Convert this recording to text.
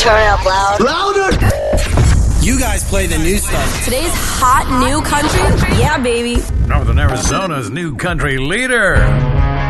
Turn it up loud. Louder! You guys play the new stuff. Today's hot new country? Yeah, baby. Northern Arizona's new country leader.